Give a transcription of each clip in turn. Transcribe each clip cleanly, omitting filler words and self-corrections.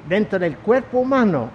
dentro del cuerpo humano,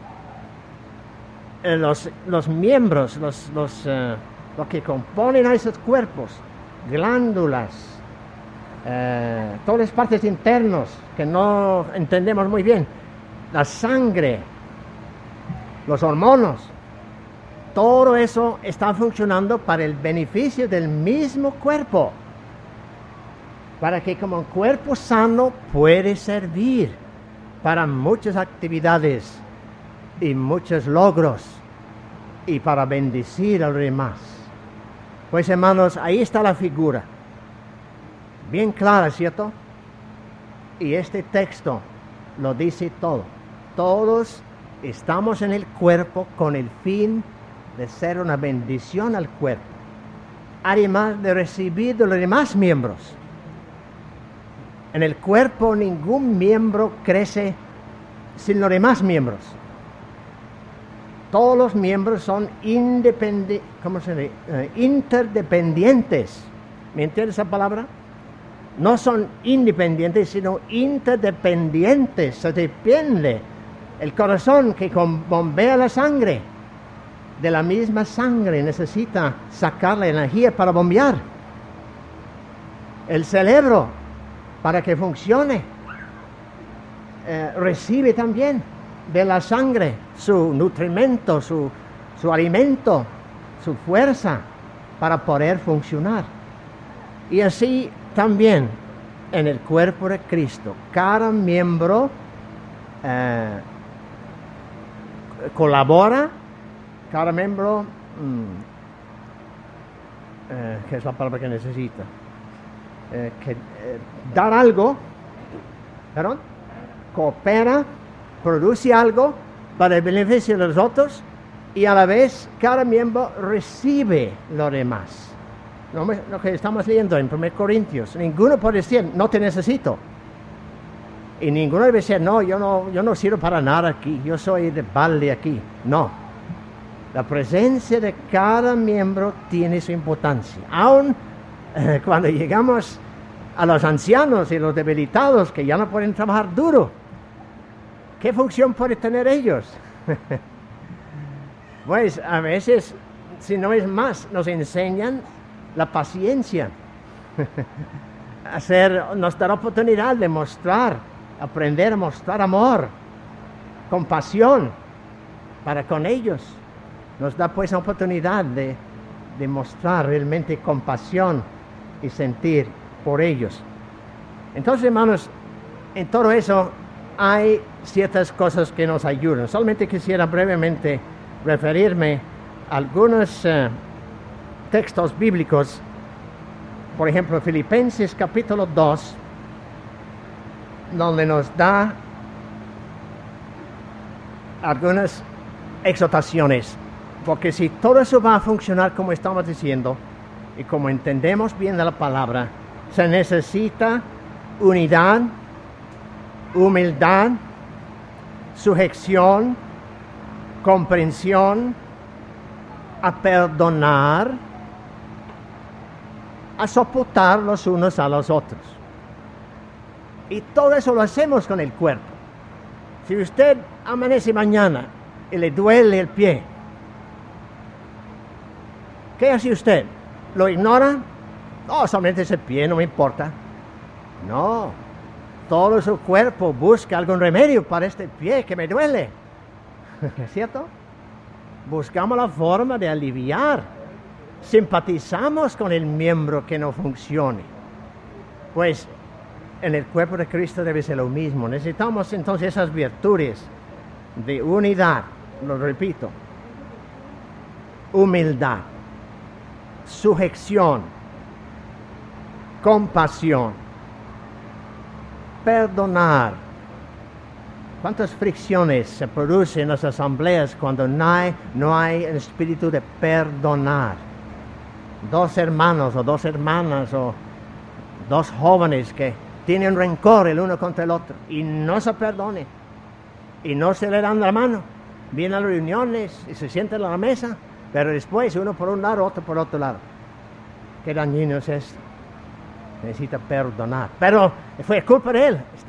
los miembros, lo que componen a esos cuerpos, glándulas, todas las partes internas que no entendemos muy bien, la sangre, los hormonas, todo eso está funcionando para el beneficio del mismo cuerpo, para que como un cuerpo sano puede servir para muchas actividades y muchos logros y para bendecir a los demás. Pues hermanos, ahí está la figura, bien clara, ¿cierto? Y este texto lo dice todo. Todos estamos en el cuerpo con el fin de ser una bendición al cuerpo, además de recibir de los demás miembros. En el cuerpo ningún miembro crece sin los demás miembros. Todos los miembros son interdependientes. ¿Me entiendes esa palabra? No son independientes, sino interdependientes. Se depende. El corazón que bombea la sangre, de la misma sangre necesita sacar la energía para bombear. El cerebro, para que funcione, recibe también de la sangre su nutrimento, su alimento, su fuerza para poder funcionar. Y así también en el cuerpo de Cristo, cada miembro colabora, cada miembro, ¿qué es la palabra que necesita? Dar algo, coopera, produce algo para el beneficio de los otros y a la vez cada miembro recibe lo demás. Lo que estamos leyendo en 1 Corintios, ninguno puede decir, no te necesito. Y ninguno debe decir, no, yo no sirvo para nada aquí, yo soy de balde aquí. No. La presencia de cada miembro tiene su importancia. Aun cuando llegamos a los ancianos y los debilitados que ya no pueden trabajar duro, ¿qué función pueden tener ellos? Pues a veces, si no es más, nos enseñan la paciencia. Nos da la oportunidad de aprender a mostrar amor, compasión para con ellos. Nos da pues la oportunidad de mostrar realmente compasión y sentir por ellos. Entonces, hermanos, en todo eso hay ciertas cosas que nos ayudan. Solamente quisiera brevemente referirme a algunos textos bíblicos. Por ejemplo, Filipenses capítulo 2, donde nos da algunas exhortaciones. Porque si todo eso va a funcionar como estamos diciendo, y como entendemos bien de la palabra, se necesita unidad, humildad, sujeción, comprensión, a perdonar, a soportar los unos a los otros. Y todo eso lo hacemos con el cuerpo. Si usted amanece mañana y le duele el pie, ¿qué hace usted? ¿Lo ignora? No, solamente ese pie, no me importa. No, todo su cuerpo busca algún remedio para este pie que me duele. ¿Es cierto? Buscamos la forma de aliviar. Simpatizamos con el miembro que no funcione. Pues en el cuerpo de Cristo debe ser lo mismo. Necesitamos entonces esas virtudes de unidad, lo repito, humildad, sujeción, compasión, perdonar. ¿Cuántas fricciones se producen en las asambleas cuando no hay el espíritu de perdonar? Dos hermanos o dos hermanas o dos jóvenes que tienen rencor el uno contra el otro y no se perdonen y no se le dan la mano. Vienen a las reuniones y se sientan a la mesa, pero después uno por un lado, otro por otro lado. Qué dañino es esto. Necesita perdonar. Pero fue culpa de él.